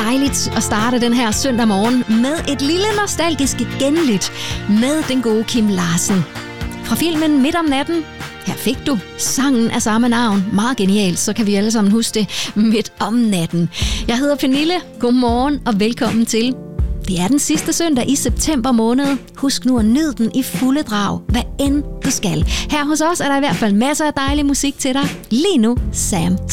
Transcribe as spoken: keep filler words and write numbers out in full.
dejligt at starte den her søndag morgen med et lille nostalgisk genlyt med den gode Kim Larsen. Fra filmen Midt om natten, her fik du sangen af samme navn. Meget genialt, så kan vi alle sammen huske det. Midt om natten. Jeg hedder Pernille. Godmorgen og velkommen til. Det er den sidste søndag i september måned. Husk nu at nyde den i fulde drag, hvad end du skal. Her hos os er der i hvert fald masser af dejlig musik til dig. Lige nu Sam